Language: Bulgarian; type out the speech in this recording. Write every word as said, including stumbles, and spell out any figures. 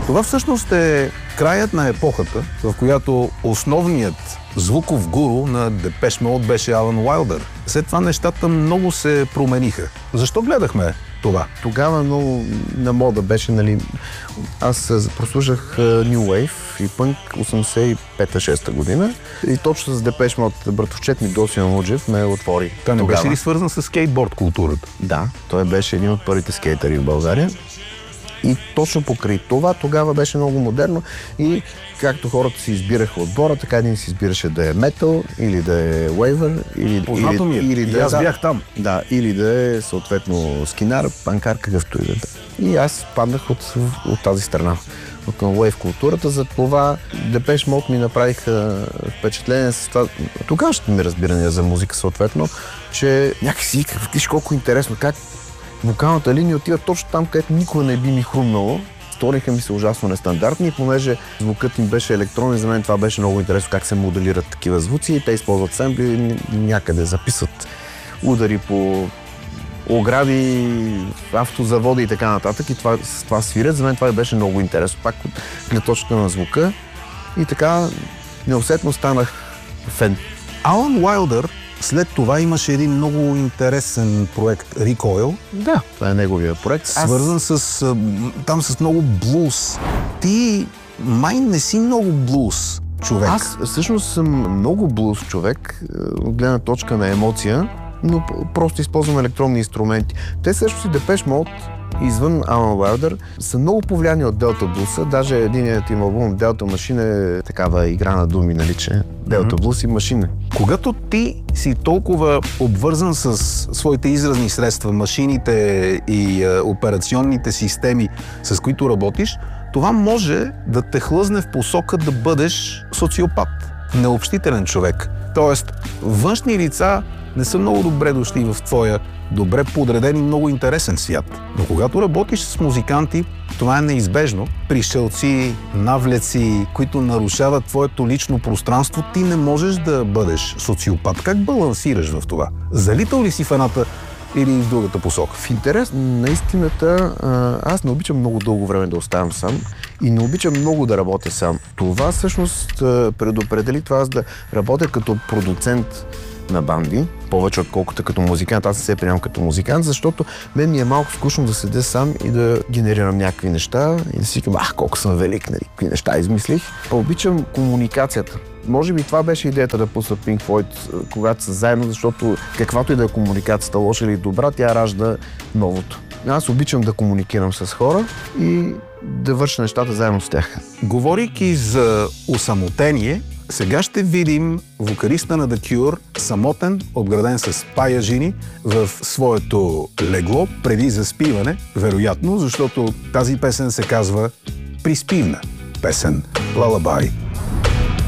Това всъщност е краят на епохата, в която основният звуков гуру на Депеш Мод беше Алън Уайлдър. След това нещата много се промениха. Защо гледахме това? Тогава много на мода беше, нали, аз прослушах New Wave и пънк осемдесет и пета-шеста година и точно с Депеш Мод братовчет ми Госи Мануджев ме отвори. Той не тогава. беше ли свързан с скейтборд културата? Да, той беше един от първите скейтъри в България. И точно покрай това тогава беше много модерно и както хората си избираха отбора, така един си избираше да е метал или да е уейвър или, Познато ми е. или, или и да, аз да, бях там. Да, или да е съответно скинар, панкар, какъвто и да е. И аз паднах от, от тази страна, от към уейв културата. За това Депеш Мод ми направиха впечатление с това. Тогавашните ми разбирания за музика съответно, че някакси, виж колко интересно, как вокалната линия отива точно там, където никога не би ми хрумнало. Сториха ми се ужасно нестандартни и понеже звукът им беше електронен, за мен това беше много интересно как се моделират такива звуци и те използват семпли, някъде записват удари по огради, автозаводи и така нататък и това, с това свирят. За мен това беше много интересно, пак от гледна точка на звука и така неусетно станах фен. Алън Уайлдър след това имаше един много интересен проект Recoil. Да, това е неговия проект. Свързан аз... с там с много блуз. Ти май не си много блуз човек. Аз всъщност съм много блуз човек, от гледна точка на емоция, но просто използвам електронни инструменти. Те също си Депеш Мод, извън Алън Уайлдър, са много повлияни от Делта блуса. Даже единият им албум Делта Машин е такава игра на думи, нали, че Делта блус и машина. Когато ти си толкова обвързан с своите изразни средства, машините и е, операционните системи, с които работиш, това може да те хлъзне в посока да бъдеш социопат, необщителен човек. Тоест, външни лица не са много добре дошли в твоя добре подреден и много интересен свят. Но когато работиш с музиканти, това е неизбежно. Пришелци, навлеци, които нарушават твоето лично пространство, ти не можеш да бъдеш социопат. Как балансираш в това? Залитал ли си в едната или в другата посока? В интерес на истината, аз не обичам много дълго време да оставам сам и не обичам много да работя сам. Това всъщност предопредели това аз да работя като продуцент на банди, повече отколкото като музикант. Аз не се приемам като музикант, защото мен ми е малко скучно да седя сам и да генерирам някакви неща и да си казвам, ах, колко съм велик, нали, какви неща измислих. Обичам комуникацията. Може би това беше идеята да пусна Pink Floyd, когато са заедно, защото каквато и да е комуникацията, лоша или добра, тя ражда новото. Аз обичам да комуникирам с хора и да върша нещата заедно с тях. Говорейки за осамотение, сега ще видим вокалиста на The Cure, самотен, обграден с паяжини, в своето легло преди заспиване, вероятно, защото тази песен се казва приспивна песен, Lullaby.